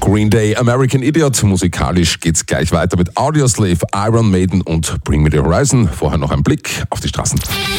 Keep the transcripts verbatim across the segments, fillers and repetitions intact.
Green Day, American Idiot. Musikalisch geht's gleich weiter mit Audioslave, Iron Maiden und Bring Me the Horizon. Vorher noch ein Blick auf die Straßen.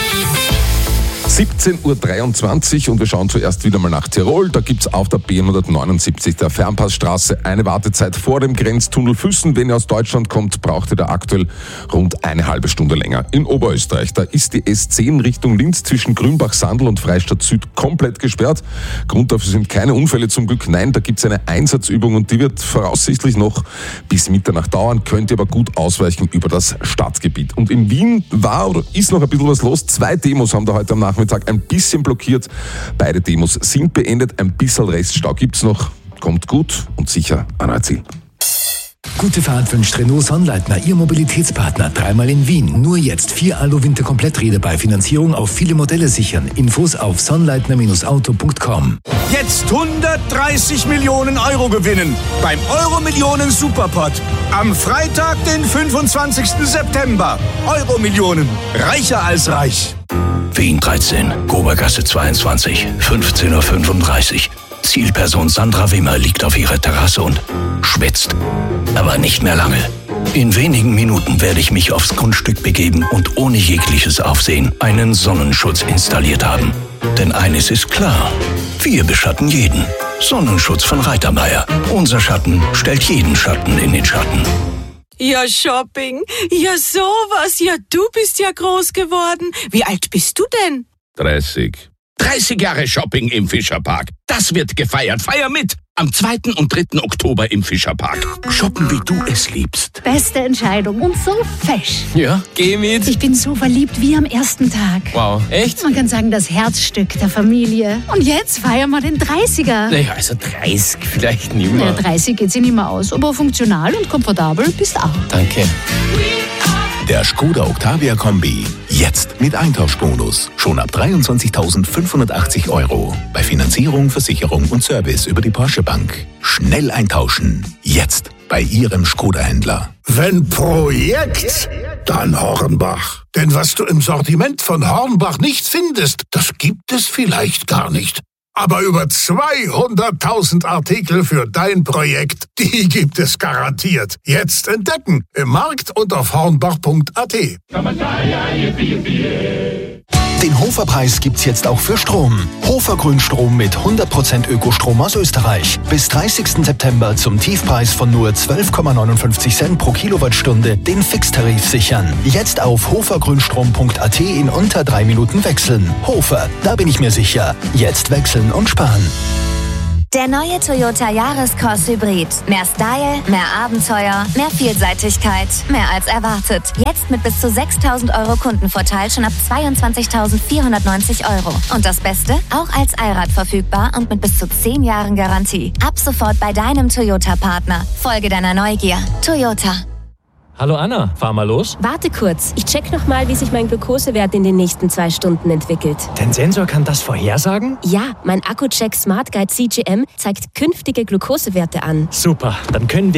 siebzehn Uhr dreiundzwanzig und wir schauen zuerst wieder mal nach Tirol. Da gibt's auf der B hundertneunundsiebzig der Fernpassstraße eine Wartezeit vor dem Grenztunnel Füssen. Wenn ihr aus Deutschland kommt, braucht ihr da aktuell rund eine halbe Stunde länger. In Oberösterreich, da ist die S zehn Richtung Linz zwischen Grünbach-Sandl und Freistadt Süd komplett gesperrt. Grund dafür sind keine Unfälle zum Glück. Nein, da gibt's eine Einsatzübung und die wird voraussichtlich noch bis Mitternacht dauern. Könnt ihr aber gut ausweichen über das Stadtgebiet. Und in Wien war oder ist noch ein bisschen was los. Zwei Demos haben da heute am Nachmittag ein bisschen blockiert. Beide Demos sind beendet. Ein bisschen Reststau gibt's noch. Kommt gut und sicher an euer Ziel. Gute Fahrt wünscht Renault Sonnleitner, Ihr Mobilitätspartner. Dreimal in Wien. Nur jetzt vier Alu-Winter-Kompletträder bei Finanzierung auf viele Modelle sichern. Infos auf sonnleitner Auto punkt com. Jetzt hundertdreißig Millionen Euro gewinnen beim Euro-Millionen Superpot. Am Freitag, den fünfundzwanzigsten September. Euro-Millionen. Reicher als reich. Wien dreizehn, Gobergasse zweiundzwanzig, fünfzehn Uhr fünfunddreißig. Zielperson Sandra Wimmer liegt auf ihrer Terrasse und schwitzt. Aber nicht mehr lange. In wenigen Minuten werde ich mich aufs Grundstück begeben und ohne jegliches Aufsehen einen Sonnenschutz installiert haben. Denn eines ist klar, wir beschatten jeden. Sonnenschutz von Reitermeier. Unser Schatten stellt jeden Schatten in den Schatten. Ja, Shopping. Ja, sowas. Ja, du bist ja groß geworden. Wie alt bist du denn? dreißig. dreißig Jahre Shopping im Fischerpark. Das wird gefeiert. Feier mit! Am zweiten und dritten Oktober im Fischerpark. Shoppen, wie du es liebst. Beste Entscheidung und so fesch. Ja, geh mit. Ich bin so verliebt wie am ersten Tag. Wow, echt? Man kann sagen, das Herzstück der Familie. Und jetzt feiern wir den dreißiger. Naja, also dreißig vielleicht nicht mehr. Ja, dreißig geht sich nicht mehr aus, aber funktional und komfortabel bist auch. Danke. Der Skoda Octavia Kombi. Jetzt mit Eintauschbonus. Schon ab dreiundzwanzigtausendfünfhundertachtzig Euro. Bei Finanzierung, Versicherung und Service über die Porsche Bank. Schnell eintauschen. Jetzt bei Ihrem Skoda-Händler. Wenn Projekt, dann Hornbach. Denn was du im Sortiment von Hornbach nicht findest, das gibt es vielleicht gar nicht. Aber über zweihunderttausend Artikel für dein Projekt, die gibt es garantiert. Jetzt entdecken im Markt und auf hornbach punkt a t. Den Hofer-Preis gibt's jetzt auch für Strom. Hofer Grünstrom mit hundert Prozent Ökostrom aus Österreich. Bis dreißigsten September zum Tiefpreis von nur zwölf Komma neunundfünfzig Cent pro Kilowattstunde den Fixtarif sichern. Jetzt auf hofergrünstrom punkt a t in unter drei Minuten wechseln. Hofer, da bin ich mir sicher. Jetzt wechseln und sparen. Der neue Toyota Yaris-Cross Hybrid. Mehr Style, mehr Abenteuer, mehr Vielseitigkeit, mehr als erwartet. Jetzt mit bis zu sechstausend Euro Kundenvorteil schon ab zweiundzwanzigtausendvierhundertneunzig Euro. Und das Beste? Auch als Allrad verfügbar und mit bis zu zehn Jahren Garantie. Ab sofort bei deinem Toyota-Partner. Folge deiner Neugier. Toyota. Hallo Anna, fahr mal los. Warte kurz, ich check nochmal, wie sich mein Glukosewert in den nächsten zwei Stunden entwickelt. Dein Sensor kann das vorhersagen? Ja, mein Akku-Check Smart Guide C G M zeigt künftige Glukosewerte an. Super, dann können wir